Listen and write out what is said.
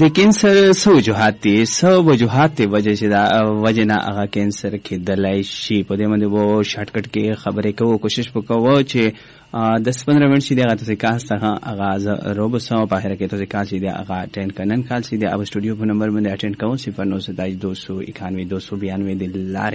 د کینسر څو وجوهات دي وجه نه هغه کینسر کېدلی شي. په دې باندې وو شارټکټ کې خبرې کوو، کوشش وکړو چې 10-15 منټ چې دغه تاسو کال څخه آغاز روبسو په اخر کې تاسو کال چې دغه اټینډ کنن کال چې د سټوډیو په نمبر باندې اټینډ کوو 097291 292 د لارې